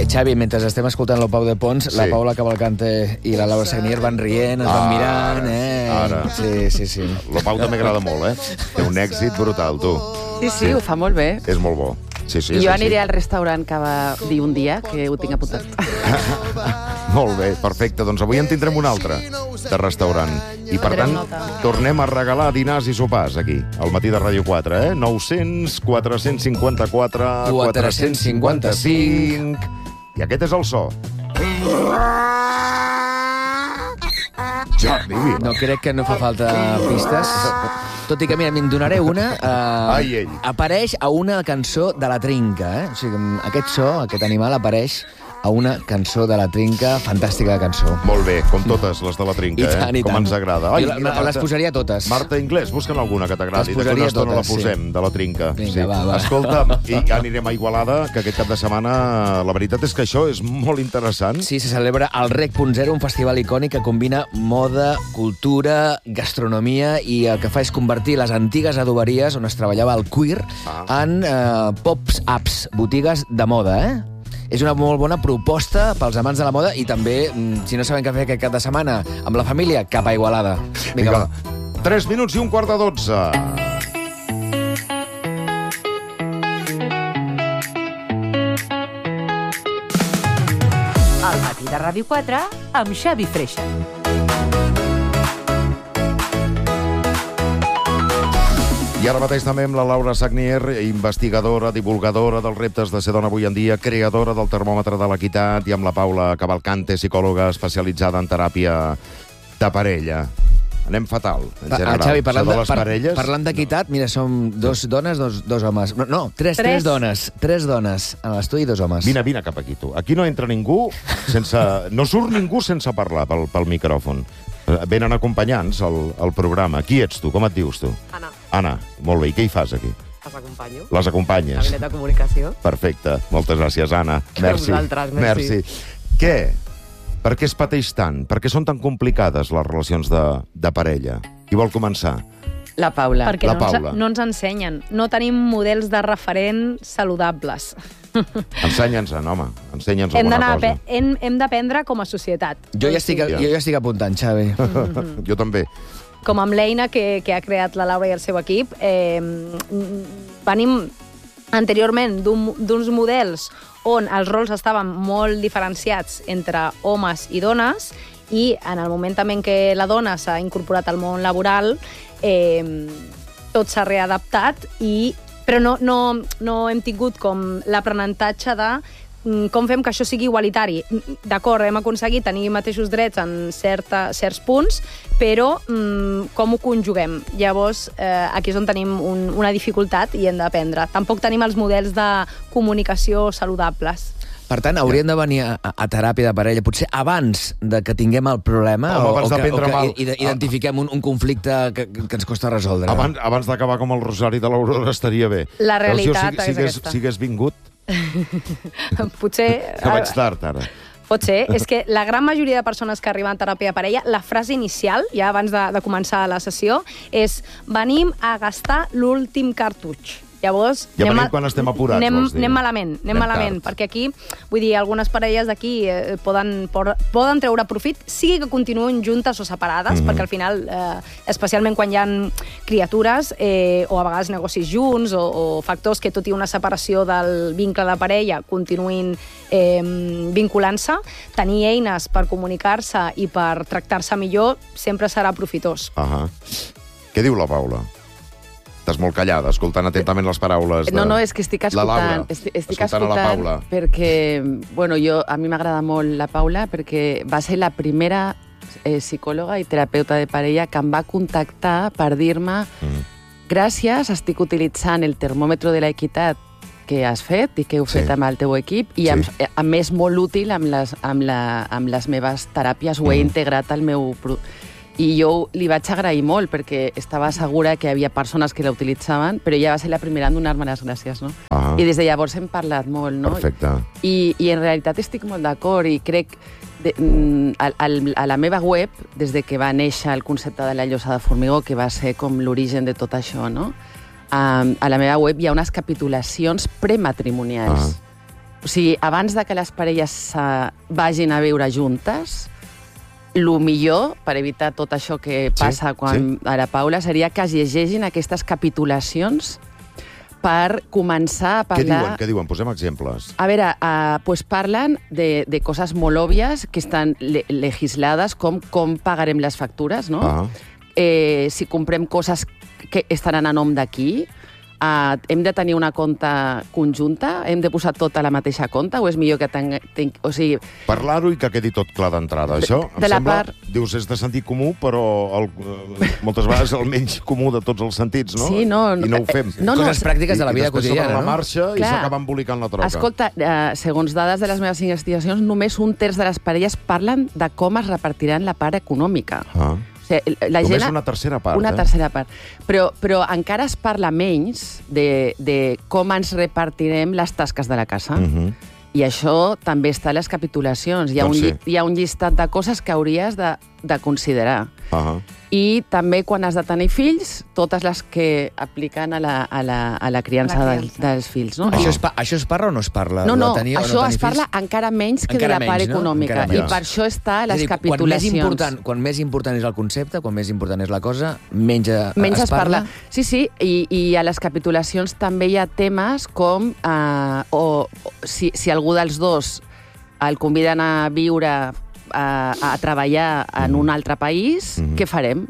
Xavi, mentre estem escoltant el Pau de Pons, la Paula Cavalcante i la Laura Sagnier van rient, es van mirant, Ara. Sí. La Pau també agrada molt, Té un èxit brutal, tu. Sí, ho fa molt bé. És molt bo. Sí, Jo aniré al restaurant que va dir un dia, que ho tinc apuntat. Molt bé, perfecte. Doncs avui en tindrem un altre de restaurant. I per tant, tornem a regalar dinars i sopars aquí, al matí de Ràdio 4, 900, 454, 455... I aquest és el so. Jordi Vila. No crec que no fa falta pistes. Tot i que, mira, me'n donaré una. Apareix a una cançó de La Trinca, O sigui, aquest so, aquest animal, apareix a una cançó de La Trinca, fantàstica cançó. Molt bé, com totes les de La Trinca, I tant, i com tant. ens agrada. Les posaria totes. Marta Inglés, busca'm alguna que t'agradi. Les posaria D'aquí una estona totes, la posem, de La Trinca. Vinga, va. Escolta'm, i anirem a Igualada, que aquest cap de setmana, la veritat és que això és molt interessant. Sí, se celebra el Rec.0, un festival icònic que combina moda, cultura, gastronomia, i el que fa és convertir les antigues adoberies on es treballava el cuir en pop-ups, botigues de moda, És una molt bona proposta pels amants de la moda i també, si no saben què fer aquest cap de setmana amb la família, cap a Igualada. Vinga, va. 3 minuts i un quart de 12. Al matí de Ràdio 4 amb Xavi Freixa. I ara mateix també amb la Laura Sagnier, investigadora, divulgadora dels reptes de ser dona avui en dia, creadora del termòmetre de l'equitat, i amb la Paula Cavalcante, psicòloga especialitzada en teràpia de parella. Anem fatal, en general. Xavi, parlant d'equitat, mira, som dos dones, dos homes. No, tres dones. Tres dones a l'estudi i 2 homes. Vine cap aquí, tu. Aquí no entra ningú sense... No surt ningú sense parlar pel micròfon. Venen acompanyants al programa. Qui ets tu? Com et dius, tu? Anna, molt bé. I què hi fas aquí? Les acompanyo. Les acompanyes. Gabinet de comunicació. Perfecte. Moltes gràcies, Anna. Merci. Merci. Què? Per què es pateix tant? Per què són tan complicades les relacions de parella? Qui vol començar? La Paula. Perquè La Paula. no ens ensenyen. No tenim models de referent saludables. Ensenya'ns-en, home. Ensenya'ns alguna cosa. Hem d'aprendre com a societat. Jo ja estic apuntant, Xavi. Jo també. Com amb l'eina que ha creat la Laura i el seu equip, venim anteriorment d'uns models on els rols estaven molt diferenciats entre homes i dones, i en el moment també en què la dona s'ha incorporat al món laboral, tot s'ha readaptat, però no hem tingut com l'aprenentatge de com fem que això sigui igualitari. D'acord, hem aconseguit tenir mateixos drets en certs punts, però com ho conjuguem? Llavors, aquí és on tenim una dificultat i hem d'aprendre. Tampoc tenim els models de comunicació saludables. Per tant, hauríem de venir a teràpia de parella, potser abans de que tinguem el problema, o que identifiquem un conflicte que ens costa resoldre. Abans d'acabar com el Rosari de l'Aurora estaria bé. La realitat és aquesta. Si hagués vingut... Potser... Que vaig tard, ara. Pot ser. És que la gran majoria de persones que arriben a teràpia de parella, la frase inicial, ja abans de començar la sessió, és venim a gastar l'últim cartutx. Llavors, ja venim quan estem apurats, vols dir. Anem malament, perquè aquí, vull dir, algunes parelles d'aquí poden treure profit, sigui que continuïn juntes o separades, perquè al final, especialment quan hi ha criatures, o a vegades negocis junts, o factors que tot i una separació del vincle de parella continuïn vinculant-se, tenir eines per comunicar-se i per tractar-se millor sempre serà profitós. Què diu la Paula? Estàs molt callada, escoltant atentament les paraules de... No, és que estic escoltant. Estic escoltant perquè, bueno, a mi m'agrada molt la Paula perquè va ser la primera psicòloga i terapeuta de parella que em va contactar per dir-me gràcies, estic utilitzant el termòmetre de l'equitat que has fet i que heu fet amb el teu equip i a més molt útil amb les meves teràpies, ho he integrat al meu... I jo li vaig agrair molt, perquè estava segura que hi havia persones que la utilitzaven, però ella va ser la primera en donar-me les gràcies, no? I des de llavors hem parlat molt, no? Perfecte. I en realitat estic molt d'acord, i crec a la meva web, des de que va néixer el concepte de la llosa de formigó, que va ser com l'origen de tot això, no? A la meva web hi ha unes capitulacions prematrimonials. O sigui, abans de que les parelles vagin a viure juntes, el millor, per evitar tot això que passa a la Paula, seria que es llegeixin aquestes capitulacions per començar a parlar... Què diuen? Posem exemples. A veure, pues parlen de coses molt òbvies que estan legislades, com pagarem les factures, no? Si comprem coses que estaran a nom d'aquí, hem de tenir una compta conjunta? Hem de posar tot a la mateixa compta? O és millor que o sigui... Parlar-ho i que quedi tot clar d'entrada. Això, em sembla, dius, és de sentit comú, però moltes vegades el menys comú de tots els sentits, no? Sí, no. I no ho fem. Coses pràctiques de la vida quotidiana, no? I després sobre la marxa i s'acaba embolicant la troca. Escolta, segons dades de les meves investigacions, només 1/3 de les parelles parlen de com es repartiran la part econòmica. Només una tercera part. Una tercera part. Però encara es parla menys de com ens repartirem les tasques de la casa. I això també està a les capitulacions. Hi ha un llistat de coses que hauries de considerar. I també, quan has de tenir fills, totes les que apliquen a la criança dels fills. No? Això es parla o no es parla? No, això es parla encara menys que de la part econòmica. I per això està a les capitulacions. Quan més important és el concepte, quan més important és la cosa, menys es parla? Sí, i a les capitulacions també hi ha temes com si algú dels dos el conviden a viure a treballar en un altre país, què farem?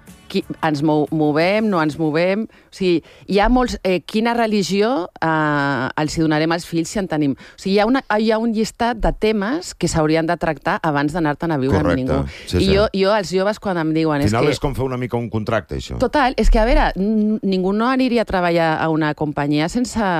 Ens movem, no ens movem? O sigui, hi ha molts... Quina religió els donarem als fills si en tenim? O sigui, hi ha un llistat de temes que s'haurien de tractar abans d'anar-te'n a viure amb ningú. I jo, els joves, quan em diuen... Al final és com fer una mica un contracte, això. Total, és que, a veure, ningú no aniria a treballar a una companyia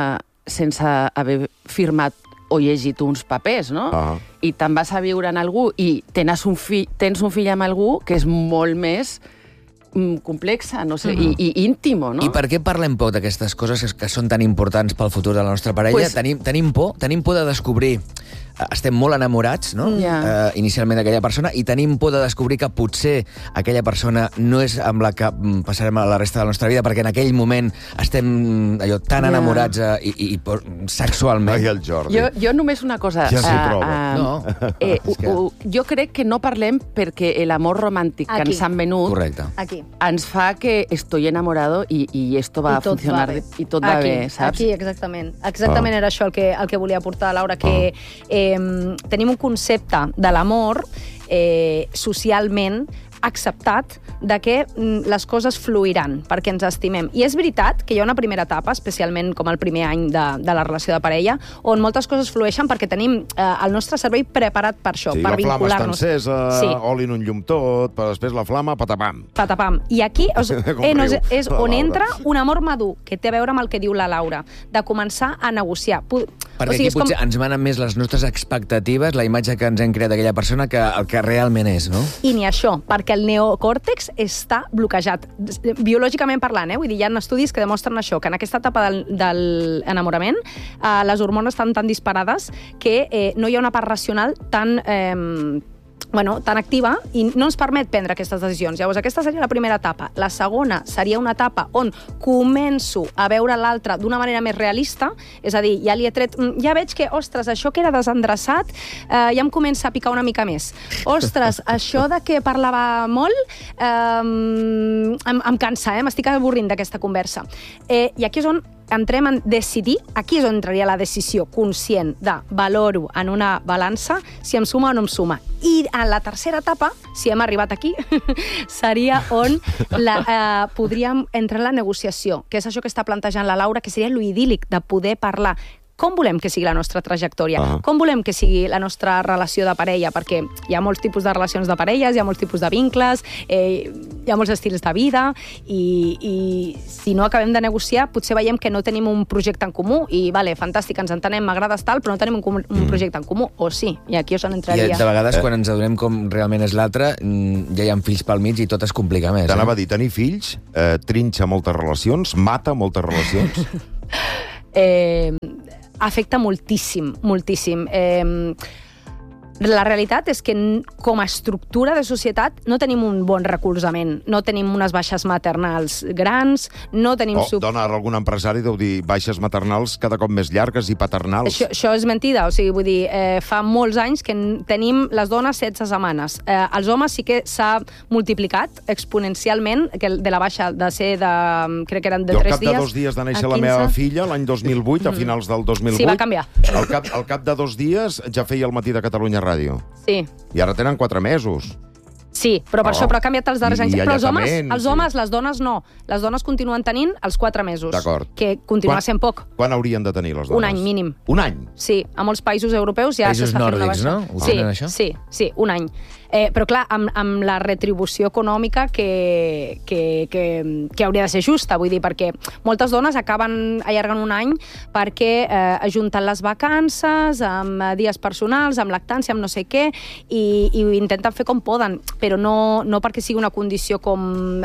sense haver firmat o llegit uns papers, no? I te'n vas a viure en algú i tens un fill amb algú que és molt més complexa, no sé, i íntimo, no? I per què parlem poc d'aquestes coses que són tan importants pel futur de la nostra parella? Tenim por de descobrir... Estem molt enamorats, no? Inicialment d'aquella persona, i tenim por de descobrir que potser aquella persona no és amb la que passarem la resta de la nostra vida, perquè en aquell moment estem tan enamorats i sexualment. Ai, el Jordi. Jo només una cosa. Ja s'hi troba. Jo crec que no parlem perquè l'amor romàntic que ens han venut ens fa que estoy enamorado y esto va a funcionar y tot va bé, saps? Aquí, exactament. Exactament era això el que volia aportar, Laura, que tenim un concepte de l'amor socialment acceptat de que les coses fluiran perquè ens estimem. I és veritat que hi ha una primera etapa, especialment com el primer any de la relació de parella, on moltes coses flueixen perquè tenim el nostre cervell preparat per això, per vincular-nos. La flama està encesa, oli en un llum tot, però després la flama, patapam. Patapam. I aquí és on entra un amor madur, que té a veure amb el que diu la Laura, de començar a negociar. Perquè aquí potser ens manen més les nostres expectatives, la imatge que ens hem creat d'aquella persona, que el que realment és, no? I ni això, perquè el neocòrtex està bloquejat. Biològicament parlant, vull dir, hi ha estudis que demostren això, que en aquesta etapa de l'enamorament les hormones estan tan disparades que no hi ha una part racional tan activa i no ens permet prendre aquestes decisions. Llavors, aquesta seria la primera etapa. La segona seria una etapa on començo a veure l'altre d'una manera més realista, és a dir, ja li he tret... Ja veig que, ostres, això que era desendreçat ja em comença a picar una mica més. Ostres, això de que parlava molt em cansa, m'estic avorrint d'aquesta conversa. I aquí és on entrem en decidir, aquí és on entraria la decisió conscient de valoro en una balança si em suma o no em suma. I en la tercera etapa, si hem arribat aquí, seria on podríem entrar en la negociació, que és això que està plantejant la Laura, que seria lo idíl·lic de poder parlar com volem que sigui la nostra trajectòria, com volem que sigui la nostra relació de parella, perquè hi ha molts tipus de relacions de parelles, hi ha molts tipus de vincles, hi ha molts estils de vida, i si no acabem de negociar, potser veiem que no tenim un projecte en comú, i vale, fantàstic, ens entenem, m'agrades tal, però no tenim un projecte en comú, o sí, i aquí és on entraria. I de vegades, quan ens adonem com realment és l'altre, ja hi ha fills pel mig i tot es complica més. T'anava a dir, tenir fills trinxa moltes relacions, mata moltes relacions? Afecta moltíssim, moltíssim. la realitat és que com a estructura de societat no tenim un bon recolzament, no tenim unes baixes maternals grans, no tenim... Dona, algun empresari deu dir baixes maternals cada cop més llargues i paternals. Això és mentida, o sigui, vull dir, fa molts anys que tenim les dones 16 setmanes. Els homes sí que s'ha multiplicat exponencialment, que de la baixa de ser de... crec que eren de 3 dies... Jo al cap de 2 dies de néixer la meva filla, l'any 2008, a finals del 2008... Sí, va canviar. Al cap de 2 dies ja feia el Matí de Catalunya Ràdio. Sí. I ara tenen 4 mesos. Sí, però per això ha canviat els darrers anys. Però els homes, sí. Les dones no. Les dones continuen tenint els 4 mesos. D'acord. Que continua sent poc. Quan haurien de tenir les dones? Un any mínim. Un any? Sí, a molts països europeus ja s'està fent una baixa. Països nòrdics, no? Ho tenen, això? Sí, un any. Però clar, amb la retribució econòmica que hauria de ser justa, vull dir, perquè moltes dones acaben allargant un any perquè ajunten les vacances amb dies personals, amb lactància, amb no sé què, i ho intenten fer com poden, però no perquè sigui una condició com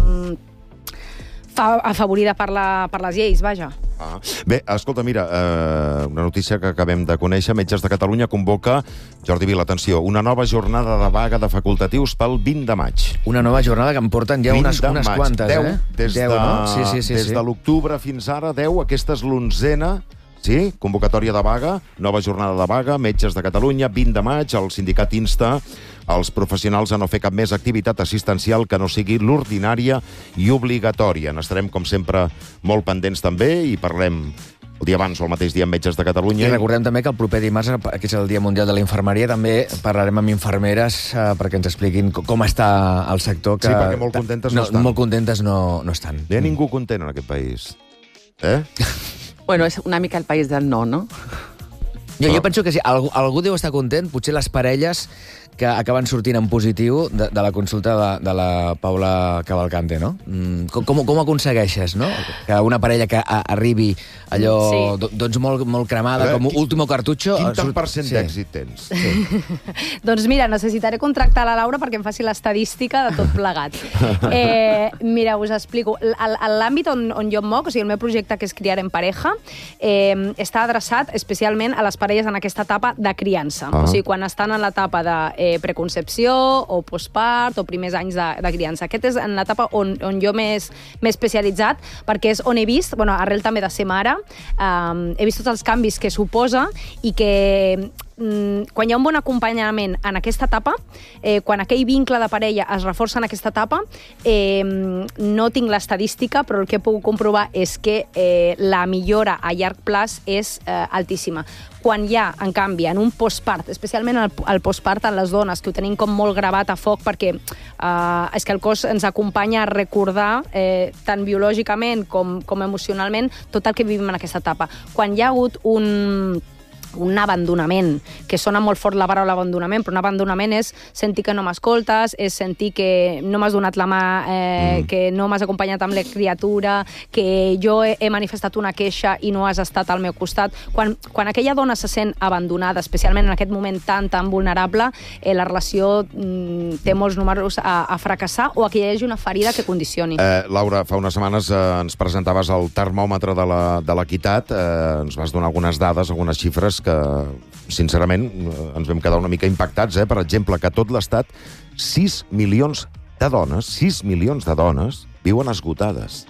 afavorida per les lleis, vaja. Bé, escolta, mira, una notícia que acabem de conèixer. Metges de Catalunya convoca, Jordi Vila, atenció, una nova jornada de vaga de facultatius pel 20 de maig. Una nova jornada que en porten ja unes quantes, 10, Des de de l'octubre fins ara, 10, aquesta és l'11ª. Sí, convocatòria de vaga, nova jornada de vaga, Metges de Catalunya, 20 de maig, el sindicat insta els professionals a no fer cap més activitat assistencial que no sigui l'ordinària i obligatòria. N'estarem, com sempre, molt pendents també i parlem el dia abans o el mateix dia amb Metges de Catalunya. I recordem també que el proper dimarts, que és el Dia Mundial de la Infermeria, també parlarem amb infermeres perquè ens expliquin com està el sector. Sí, perquè molt contentes no estan. Molt contentes no estan. No hi ha ningú content en aquest país. Bueno, és una mica el país del no? Jo penso que sí, algú deu estar content, potser les parelles que acaben sortint en positiu de la consulta de la Paula Cavalcante, no? Com aconsegueixes, no? Que una parella que arribi allò, doncs molt cremada, com último cartucho... Quin tant % d'èxit tens? Doncs mira, necessitaré contractar la Laura perquè em faci l'estadística de tot plegat. Mira, us explico. L'àmbit on jo em moc, o sigui, el meu projecte, que és Criar en Pareja, està adreçat especialment a les parelles en aquesta etapa de criança. O sigui, quan estan en l'etapa de preconcepció o postpart o primers anys de criança. Aquest és en l'etapa on jo m'he especialitzat, perquè és on he vist, arrel també de ser mare, he vist tots els canvis que suposa i que quan hi ha un bon acompanyament en aquesta etapa, quan aquell vincle de parella es reforça en aquesta etapa, no tinc l'estadística, però el que he pogut comprovar és que la millora a llarg plaç és altíssima. Quan hi ha, en canvi, en un postpart, especialment el postpart en les dones, que ho tenim com molt gravat a foc, perquè és que el cos ens acompanya a recordar, tant biològicament com emocionalment, tot el que vivim en aquesta etapa. Quan hi ha hagut un abandonament, que sona molt fort la paraula abandonament, però un abandonament és sentir que no m'escoltes, és sentir que no m'has donat la mà, que no m'has acompanyat amb la criatura, que jo he manifestat una queixa i no has estat al meu costat. Quan aquella dona se sent abandonada, especialment en aquest moment tan vulnerable, la relació té molts números a fracassar o a que hi hagi una ferida que condicioni. Laura, fa unes setmanes ens presentaves el termòmetre de l'equitat, ens vas donar algunes dades, algunes xifres que, sincerament, ens vam quedar una mica impactats. Per exemple, que a tot l'Estat 6 milions de dones viuen esgotades.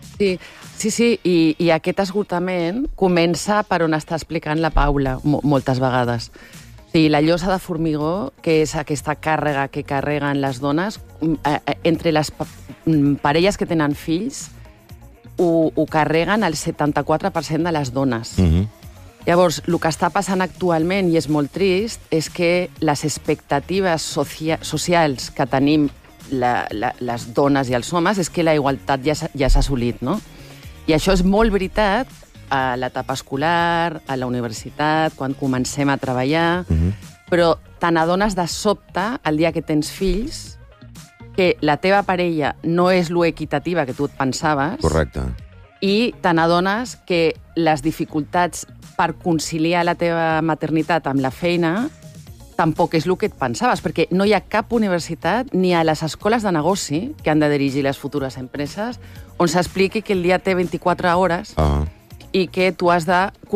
Sí, i aquest esgotament comença per on està explicant la Paula moltes vegades. Sí, la llosa de formigó, que és aquesta càrrega que carreguen les dones, entre les parelles que tenen fills, ho carreguen el 74% de les dones. Llavors, el que està passant actualment, i és molt trist, és que les expectatives socials que tenim les dones i els homes és que la igualtat ja s'ha assolit, no? I això és molt veritat a l'etapa escolar, a la universitat, quan comencem a treballar, però te n'adones de sobte, el dia que tens fills, que la teva parella no és lo equitativa que tu et pensaves. Correcte. I te n'adones que les dificultats per conciliar la teva maternitat amb la feina tampoc és el que et pensaves, perquè no hi ha cap universitat ni a les escoles de negoci que han de dirigir les futures empreses on s'expliqui que el dia té 24 hores i que tu has de